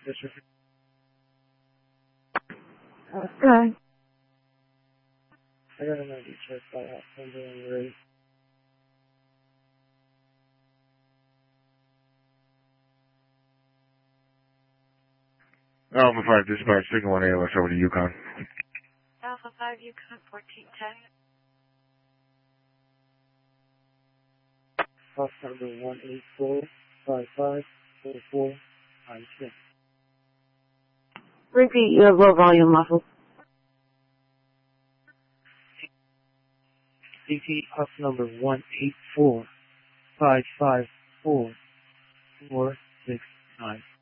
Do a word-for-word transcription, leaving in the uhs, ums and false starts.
Yes, sir. Okay. I got another check by that number when you're ready. Alpha five dispatch, signal one A L S over to Yukon. Alpha five Yukon fourteen ten. Bus number one eight four five five four four nine six. Repeat, you have low volume muffled. C T bus number one eight four five five four four six nine.